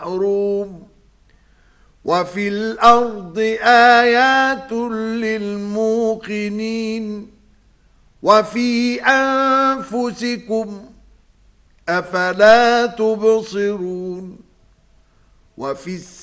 محروم وفي الأرض آيات للموقنين وفي أنفسكم أفلا تبصرون وفي